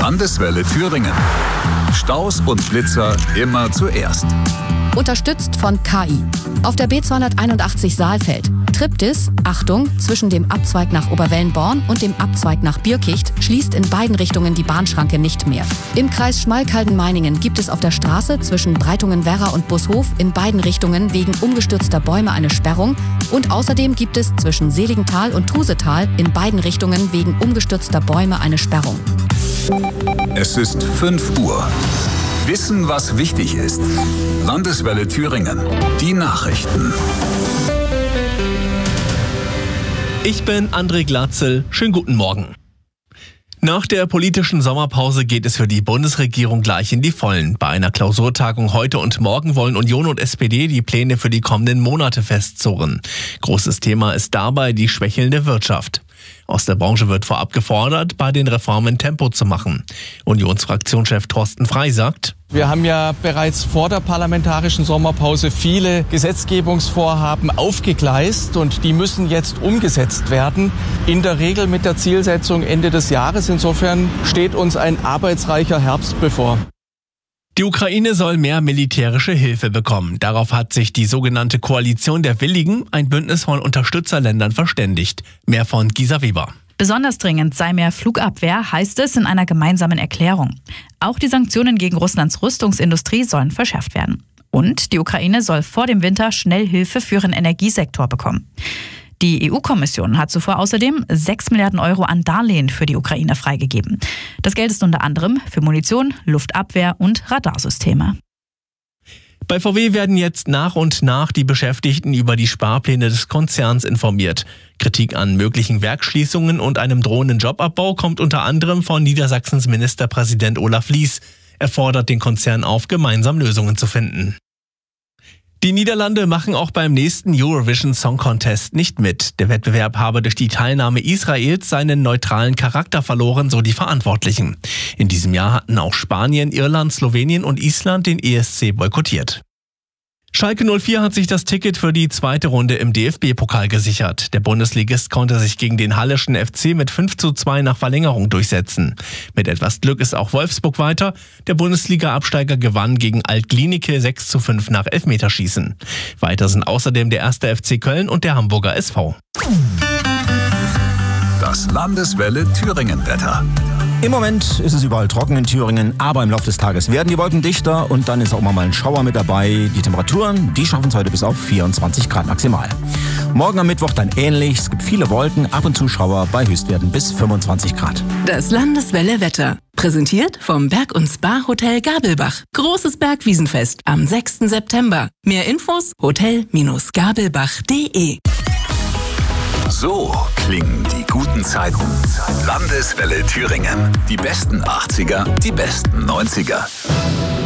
Landeswelle Thüringen. Staus und Blitzer immer zuerst. Unterstützt von KI. Auf der B281 Saalfeld. Triptis, Achtung, zwischen dem Abzweig nach Oberwellenborn und dem Abzweig nach Birkicht schließt in beiden Richtungen die Bahnschranke nicht mehr. Im Kreis Schmalkalden-Meiningen gibt es auf der Straße zwischen Breitungen-Werra und Bushof in beiden Richtungen wegen umgestürzter Bäume eine Sperrung und außerdem gibt es zwischen Seligenthal und Tusetal in beiden Richtungen wegen umgestürzter Bäume eine Sperrung. Es ist 5 Uhr. Wissen, was wichtig ist. Landeswelle Thüringen. Die Nachrichten. Ich bin André Glatzel. Schönen guten Morgen. Nach der politischen Sommerpause geht es für die Bundesregierung gleich in die Vollen. Bei einer Klausurtagung heute und morgen wollen Union und SPD die Pläne für die kommenden Monate festzurren. Großes Thema ist dabei die schwächelnde Wirtschaft. Aus der Branche wird vorab gefordert, bei den Reformen Tempo zu machen. Unionsfraktionschef Thorsten Frey sagt: Wir haben ja bereits vor der parlamentarischen Sommerpause viele Gesetzgebungsvorhaben aufgegleist und die müssen jetzt umgesetzt werden. In der Regel mit der Zielsetzung Ende des Jahres. Insofern steht uns ein arbeitsreicher Herbst bevor. Die Ukraine soll mehr militärische Hilfe bekommen. Darauf hat sich die sogenannte Koalition der Willigen, ein Bündnis von Unterstützerländern, verständigt. Mehr von Gisa Weber. Besonders dringend sei mehr Flugabwehr, heißt es in einer gemeinsamen Erklärung. Auch die Sanktionen gegen Russlands Rüstungsindustrie sollen verschärft werden. Und die Ukraine soll vor dem Winter schnell Hilfe für ihren Energiesektor bekommen. Die EU-Kommission hat zuvor außerdem 6 Milliarden Euro an Darlehen für die Ukraine freigegeben. Das Geld ist unter anderem für Munition, Luftabwehr und Radarsysteme. Bei VW werden jetzt nach und nach die Beschäftigten über die Sparpläne des Konzerns informiert. Kritik an möglichen Werksschließungen und einem drohenden Jobabbau kommt unter anderem von Niedersachsens Ministerpräsident Olaf Lies. Er fordert den Konzern auf, gemeinsam Lösungen zu finden. Die Niederlande machen auch beim nächsten Eurovision Song Contest nicht mit. Der Wettbewerb habe durch die Teilnahme Israels seinen neutralen Charakter verloren, so die Verantwortlichen. In diesem Jahr hatten auch Spanien, Irland, Slowenien und Island den ESC boykottiert. Schalke 04 hat sich das Ticket für die zweite Runde im DFB-Pokal gesichert. Der Bundesligist konnte sich gegen den Halleschen FC mit 5:2 nach Verlängerung durchsetzen. Mit etwas Glück ist auch Wolfsburg weiter. Der Bundesliga-Absteiger gewann gegen Alt-Glienicke 6:5 nach Elfmeterschießen. Weiter sind außerdem der 1. FC Köln und der Hamburger SV. Das Landeswelle Thüringen-Wetter. Im Moment ist es überall trocken in Thüringen, aber im Laufe des Tages werden die Wolken dichter und dann ist auch mal ein Schauer mit dabei. Die Temperaturen, die schaffen es heute bis auf 24 Grad maximal. Morgen am Mittwoch dann ähnlich. Es gibt viele Wolken, ab und zu Schauer bei Höchstwerten bis 25 Grad. Das Landeswelle Wetter. Präsentiert vom Berg- und Spa-Hotel Gabelbach. Großes Bergwiesenfest am 6. September. Mehr Infos hotel-gabelbach.de. So klingen die guten Zeiten. Landeswelle Thüringen. Die besten 80er, die besten 90er.